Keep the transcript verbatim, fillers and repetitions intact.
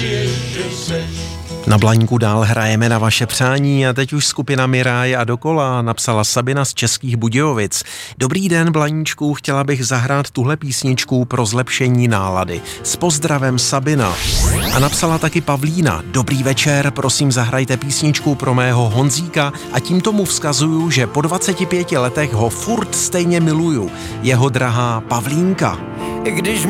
Na Blaníku dál hrajeme na vaše přání a teď už skupina Miráje a dokola, napsala Sabina z Českých Budějovic. Dobrý den, Blaníčku, chtěla bych zahrát tuhle písničku pro zlepšení nálady. S pozdravem Sabina. A napsala taky Pavlína. Dobrý večer, prosím zahrajte písničku pro mého Honzíka a tím tomu vzkazuju, že po dvaceti pěti letech ho furt stejně miluju. Jeho drahá Pavlínka. Když